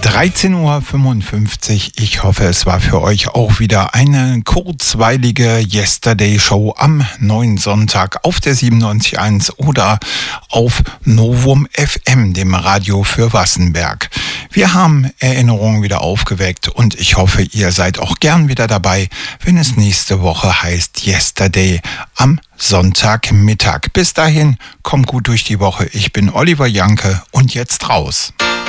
13:55 Uhr. Ich hoffe, es war für euch auch wieder eine kurzweilige Yesterday-Show am neuen Sonntag auf der 97.1 oder auf Novum FM, dem Radio für Wassenberg. Wir haben Erinnerungen wieder aufgeweckt und ich hoffe, ihr seid auch gern wieder dabei, wenn es nächste Woche heißt Yesterday am Sonntagmittag. Bis dahin, kommt gut durch die Woche. Ich bin Oliver Janke und jetzt raus.